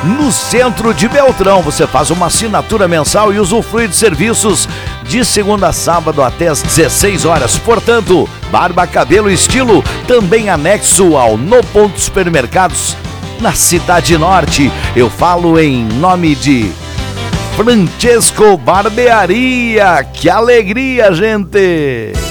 no centro de Beltrão. Você faz uma assinatura mensal e usufrui de serviços de segunda a sábado até às 16 horas. Portanto, barba, cabelo e estilo também anexo ao No Ponto Supermercados, na Cidade Norte. Eu falo em nome de Francesco Barbearia. Que alegria, gente!